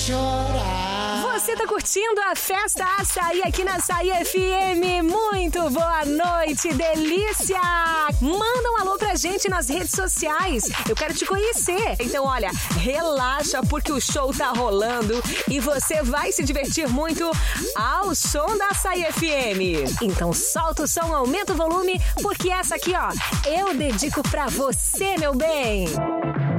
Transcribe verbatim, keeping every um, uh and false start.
chorar. Você tá curtindo a Festa Açaí aqui na Açaí F M. Muito boa noite, delícia! Manda um alô pra gente nas redes sociais. Eu quero te conhecer. Então, olha, relaxa porque o show tá rolando e você vai se divertir muito ao som da Açaí F M. Então, solta o som, aumenta o volume, porque essa aqui, ó, eu dedico pra você, meu bem.